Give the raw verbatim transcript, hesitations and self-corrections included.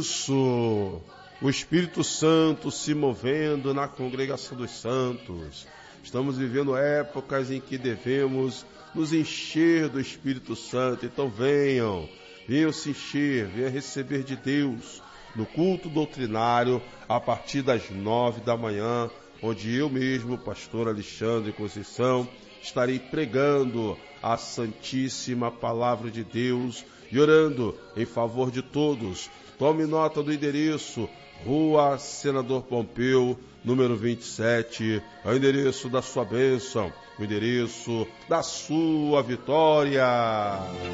isso, o Espírito Santo se movendo na congregação dos santos. Estamos vivendo épocas em que devemos nos encher do Espírito Santo. Então venham, venham se encher, venham receber de Deus no culto doutrinário a partir das nove da manhã, onde eu mesmo, pastor Alexandre Conceição, estarei pregando a Santíssima Palavra de Deus e orando em favor de todos. Tome nota do endereço: Rua Senador Pompeu, número vinte e sete, é o endereço da sua bênção, o endereço da sua vitória.